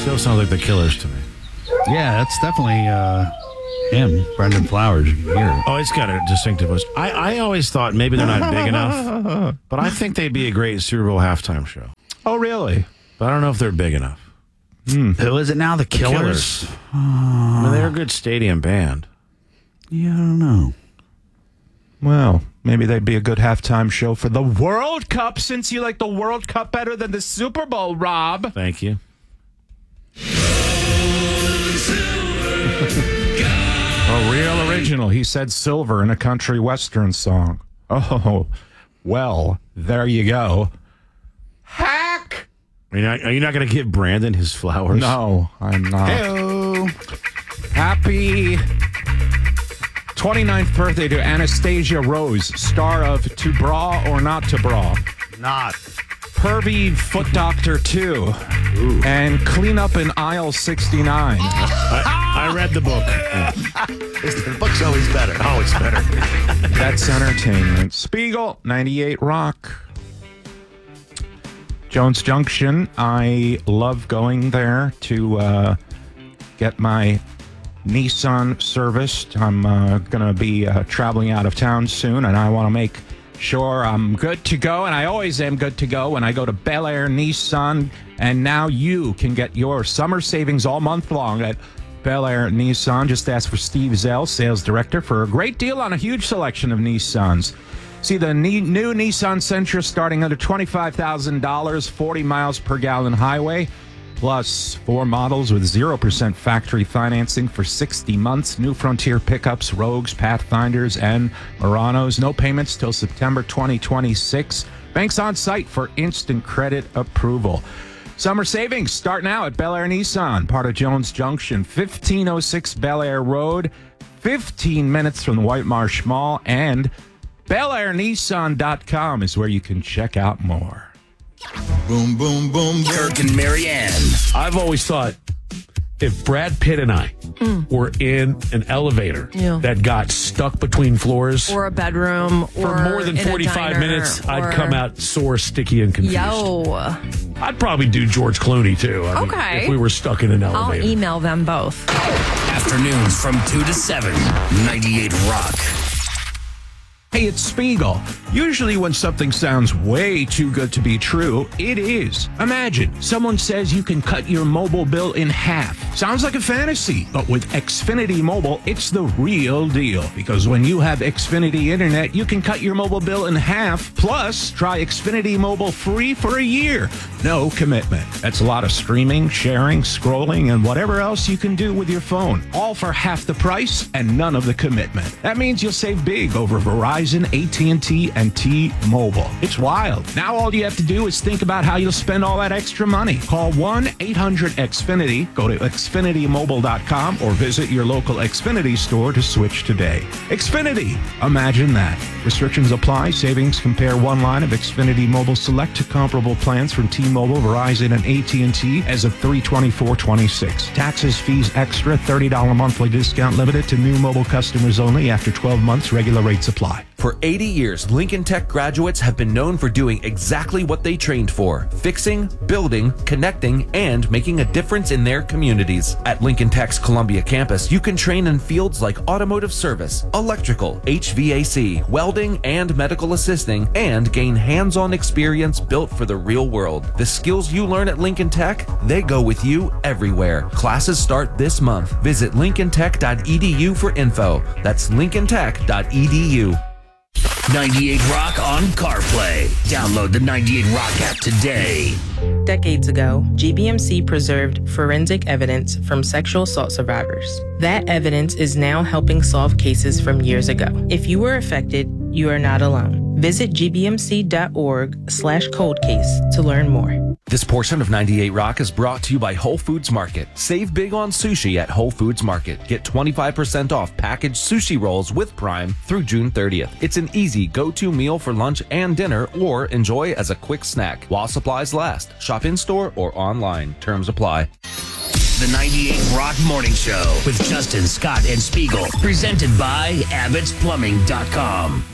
Still sounds like the Killers to me. Yeah, that's definitely him, Brendan Flowers. You can hear it. Oh, it's got a distinctive voice. I always thought maybe they're not big enough, but I think they'd be a great Super Bowl halftime show. Oh, really? But I don't know if they're big enough. Who is it now? The Killers? I mean, they're a good stadium band. Yeah, I don't know. Well, maybe they'd be a good halftime show for the World Cup, since you like the World Cup better than the Super Bowl, Rob. Thank you. A real original. He said silver in a country western song. Oh, well, there you go. Hack! Are you not going to give Brandon his flowers? No, I'm not. Hey-o. Happy 29th birthday to Anastasia Rose, star of To Bra or Not to Bra. Not. Pervy Foot Doctor 2. Ooh. And Clean Up in Aisle 69. I read the book. The book's always better. Always better. That's entertainment. Spiegel, 98 Rock. Jones Junction, I love going there to get my Nissan serviced. I'm going to be traveling out of town soon, and I want to make sure I'm good to go, and I always am good to go when I go to Bel Air Nissan, and now you can get your summer savings all month long at Bel Air Nissan. Just ask for Steve Zell, sales director, for a great deal on a huge selection of Nissans. See the new Nissan Sentra starting under $25,000, 40 miles per gallon highway, plus 4 models with 0% factory financing for 60 months. New Frontier pickups, Rogues, Pathfinders, and Muranos. No payments till September 2026. Banks on site for instant credit approval. Summer savings start now at Bel Air Nissan, part of Jones Junction, 1506 Bel Air Road, 15 minutes from the White Marsh Mall, and BelAirNissan.com is where you can check out more. Boom, boom, boom. Kirk and Marianne. I've always thought if Brad Pitt and I were in an elevator that got stuck between floors or a bedroom for more than 45 minutes, I'd come out sore, sticky, and confused. I'd probably do George Clooney, too. I mean, if we were stuck in an elevator. I'll email them both. Afternoons from 2 to 7, 98 Rock. Hey, it's Spiegel. Usually when something sounds way too good to be true, it is. Imagine someone says you can cut your mobile bill in half. Sounds like a fantasy, but with Xfinity Mobile, it's the real deal. Because when you have Xfinity Internet, you can cut your mobile bill in half. Plus, try Xfinity Mobile free for a year. No commitment. That's a lot of streaming, sharing, scrolling, and whatever else you can do with your phone. All for half the price and none of the commitment. That means you'll save big over Verizon, AT&T, and T-Mobile. It's wild. Now all you have to do is think about how you'll spend all that extra money. Call 1-800-XFINITY, go to XfinityMobile.com, or visit your local Xfinity store to switch today. Xfinity. Imagine that. Restrictions apply. Savings compare one line of Xfinity Mobile Select to comparable plans from T-Mobile, Verizon, and AT&T as of 3/24/26. Taxes, fees extra, $30 monthly discount limited to new mobile customers only after 12 months. Regular rates apply. For 80 years, Lincoln Tech graduates have been known for doing exactly what they trained for: fixing, building, connecting, and making a difference in their communities. At Lincoln Tech's Columbia campus, you can train in fields like automotive service, electrical, HVAC, welding, and medical assisting, and gain hands-on experience built for the real world. The skills you learn at Lincoln Tech, they go with you everywhere. Classes start this month. Visit lincolntech.edu for info. That's lincolntech.edu. 98 Rock on CarPlay. Download the 98 Rock app today. Decades ago, GBMC preserved forensic evidence from sexual assault survivors. That evidence is now helping solve cases from years ago. If you were affected, you are not alone. Visit gbmc.org/coldcase to learn more. This portion of 98 Rock is brought to you by Whole Foods Market. Save big on sushi at Whole Foods Market. Get 25% off packaged sushi rolls with Prime through June 30th. It's an easy go-to meal for lunch and dinner, or enjoy as a quick snack while supplies last. Shop in-store or online. Terms apply. The 98 Rock Morning Show with Justin, Scott, and Spiegel. Presented by Abbott'sPlumbing.com.